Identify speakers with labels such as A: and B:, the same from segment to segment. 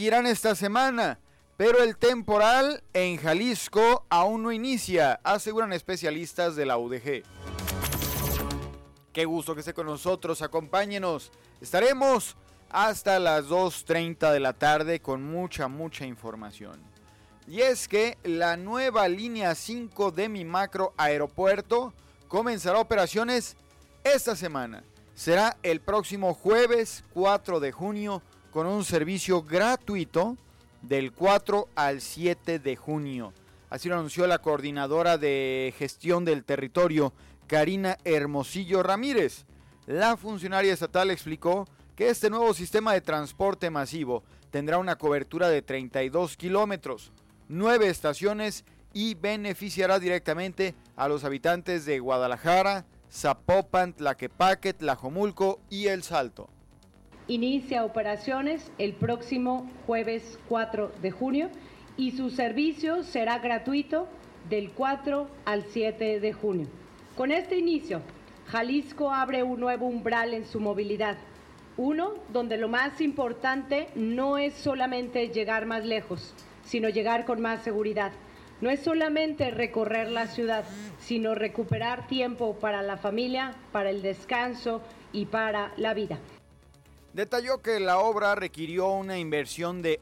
A: seguirán esta semana, pero el temporal en Jalisco aún no inicia, aseguran especialistas de la UDG. Qué gusto que esté con nosotros, acompáñenos. Estaremos hasta las 2:30 de la tarde con mucha información. Y es que la nueva línea 5 de Mi Macro Aeropuerto comenzará operaciones esta semana. Será el próximo jueves 4 de junio con un servicio gratuito del 4 al 7 de junio. Así lo anunció la coordinadora de gestión del territorio, Karina Hermosillo Ramírez. La funcionaria estatal explicó que este nuevo sistema de transporte masivo tendrá una cobertura de 32 kilómetros, 9 estaciones y beneficiará directamente a los habitantes de Guadalajara, Zapopan, Tlaquepaque, Tlajomulco y El Salto.
B: Inicia operaciones el próximo jueves 4 de junio y su servicio será gratuito del 4 al 7 de junio. Con este inicio, Jalisco abre un nuevo umbral en su movilidad. Uno donde lo más importante no es solamente llegar más lejos, sino llegar con más seguridad. No es solamente recorrer la ciudad, sino recuperar tiempo para la familia, para el descanso y para la vida.
A: Detalló que la obra requirió una inversión de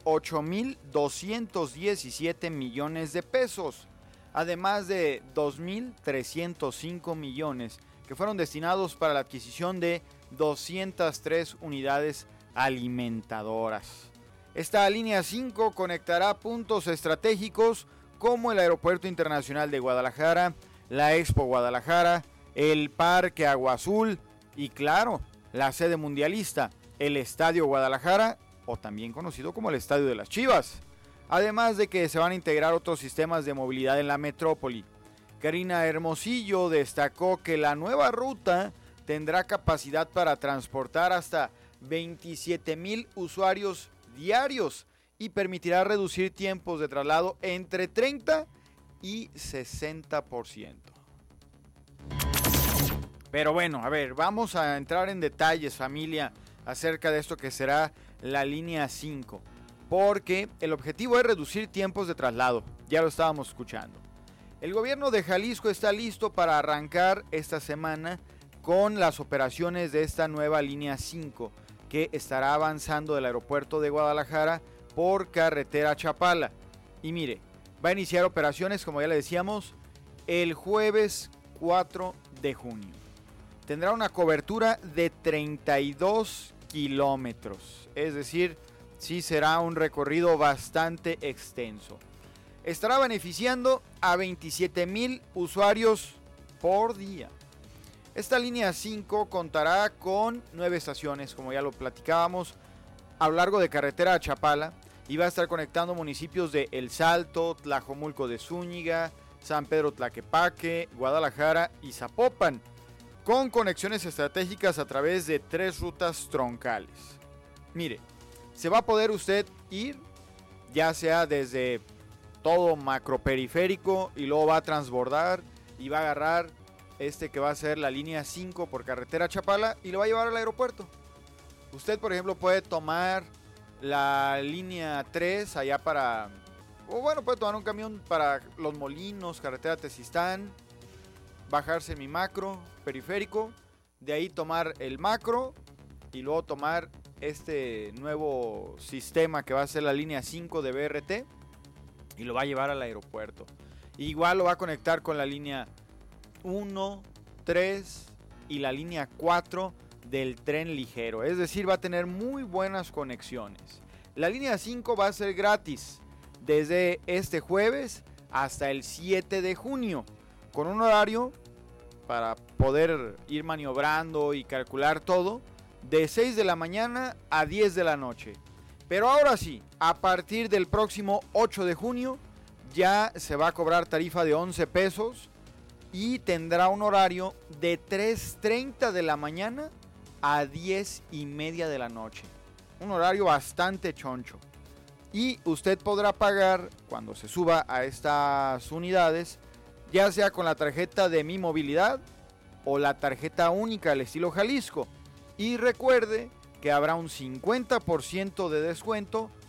A: 8,217 millones de pesos, además de 2,305 millones que fueron destinados para la adquisición de 203 unidades alimentadoras. Esta línea 5 conectará puntos estratégicos como el Aeropuerto Internacional de Guadalajara, la Expo Guadalajara, el Parque Agua Azul y claro, la sede mundialista, el Estadio Guadalajara, o también conocido como el Estadio de las Chivas. Además de que se van a integrar otros sistemas de movilidad en la metrópoli. Karina Hermosillo destacó que la nueva ruta tendrá capacidad para transportar hasta 27,000 usuarios diarios y permitirá reducir tiempos de traslado entre 30 y 60%. Pero bueno, a ver, vamos a entrar en detalles, familia, acerca de esto que será la línea 5. Porque el objetivo es reducir tiempos de traslado, ya lo estábamos escuchando. El gobierno de Jalisco está listo para arrancar esta semana con las operaciones de esta nueva línea 5 que estará avanzando del aeropuerto de Guadalajara por carretera a Chapala. Y mire, va a iniciar operaciones, como ya le decíamos, el jueves 4 de junio. Tendrá una cobertura de 32 kilómetros, es decir, sí será un recorrido bastante extenso. Estará beneficiando a 27,000 usuarios por día. Esta línea 5 contará con 9 estaciones, como ya lo platicábamos, a lo largo de carretera a Chapala y va a estar conectando municipios de El Salto, Tlajomulco de Zúñiga, San Pedro Tlaquepaque, Guadalajara y Zapopan, con conexiones estratégicas a través de 3 rutas troncales. Mire, se va a poder usted ir, ya sea desde todo macroperiférico y luego va a transbordar y va a agarrar que va a ser la línea 5 por carretera a Chapala y lo va a llevar al aeropuerto. Usted, por ejemplo, puede tomar la línea 3 allá puede tomar un camión para Los Molinos, carretera Tezistán, bajarse en Mi Macro periférico, de ahí tomar el macro y luego tomar este nuevo sistema que va a ser la línea 5 de BRT y lo va a llevar al aeropuerto. Igual lo va a conectar con la línea 1, 3 y la línea 4 del tren ligero. Es decir, va a tener muy buenas conexiones. La línea 5 va a ser gratis desde este jueves hasta el 7 de junio. Con un horario para poder ir maniobrando y calcular todo de 6 de la mañana a 10 de la noche. Pero ahora sí, a partir del próximo 8 de junio ya se va a cobrar tarifa de 11 pesos y tendrá un horario de 3:30 de la mañana a 10:30 de la noche. Un horario bastante choncho. Y usted podrá pagar cuando se suba a estas unidades, ya sea con la tarjeta de Mi Movilidad o la tarjeta única al estilo Jalisco. Y recuerde que habrá un 50% de descuento